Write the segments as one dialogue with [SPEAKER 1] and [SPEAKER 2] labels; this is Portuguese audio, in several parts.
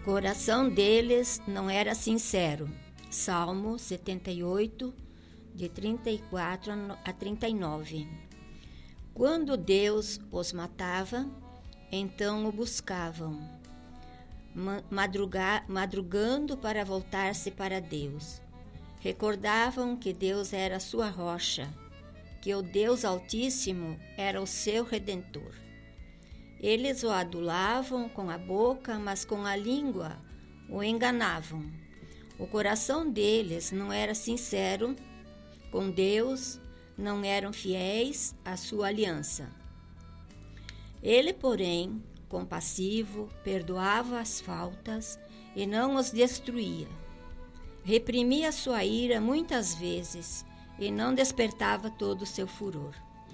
[SPEAKER 1] coração deles não era sincero. Salmo 78, de 34 a 39. Quando Deus os matava, então o buscavam, madrugando para voltar-se para Deus. Recordavam que Deus era sua rocha, que o Deus Altíssimo era o seu Redentor. Eles o adulavam com a boca, mas com a língua o enganavam. O coração deles não era sincero com Deus, não eram fiéis à sua aliança. Ele, porém, compassivo, perdoava as faltas e não os destruía. Reprimia sua ira muitas vezes e não despertava todo o seu furor.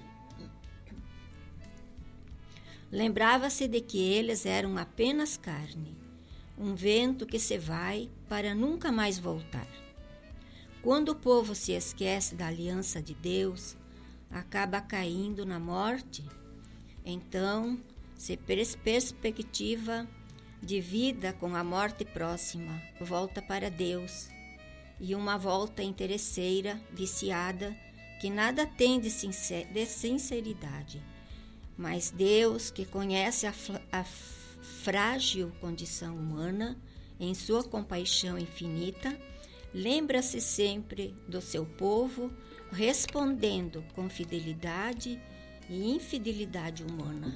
[SPEAKER 1] Lembrava-se de que eles eram apenas carne, um vento que se vai para nunca mais voltar. Quando o povo se esquece da aliança de Deus, acaba caindo na morte. Então, se perspectiva de vida com a morte próxima, volta para Deus, e uma volta interesseira, viciada, que nada tem de sinceridade. Mas Deus, que conhece a frágil condição humana, em sua compaixão infinita, lembra-se sempre do seu povo, respondendo com fidelidade e infidelidade humana.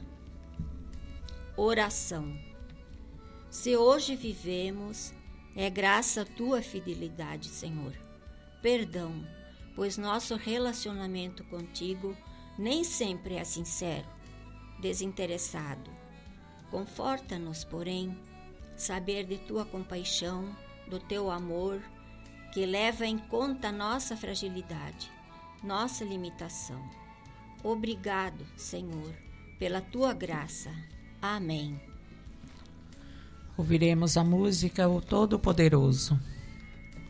[SPEAKER 1] Oração. Se hoje vivemos, é graças à tua fidelidade, Senhor. Perdão, pois nosso relacionamento contigo nem sempre é sincero, desinteressado. Conforta-nos, porém, saber de tua compaixão, do teu amor, que leva em conta nossa fragilidade, nossa limitação. Obrigado, Senhor, pela tua graça. Amém.
[SPEAKER 2] Ouviremos a música O Todo-Poderoso.